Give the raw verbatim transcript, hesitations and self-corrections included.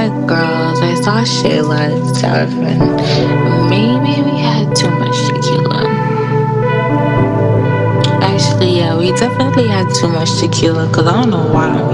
like girls. I saw Shayla and stuff, and maybe we had too much tequila. Actually, yeah, we definitely had too much tequila because I don't know why.